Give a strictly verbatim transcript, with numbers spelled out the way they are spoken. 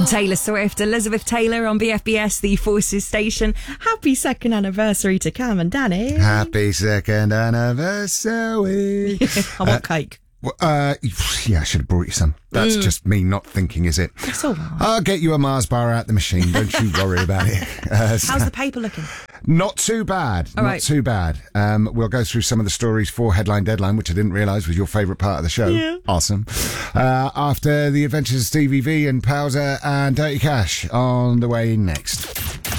And Taylor Swift, Elizabeth Taylor on B F B S, the Forces station. Happy second anniversary to Cam and Danny. Happy second anniversary. I want uh, cake. Uh, yeah, I should have brought you some. That's mm. just me not thinking, is it? That's all right. I'll get you a Mars bar out the machine. Don't you worry about it. Uh, so How's the paper looking? Not too bad. All not right. too bad. Um, we'll go through some of the stories for Headline Deadline, which I didn't realise was your favourite part of the show. Yeah. Awesome. Uh, after the adventures of Stevie V and Powser and Dirty Cash on the way next.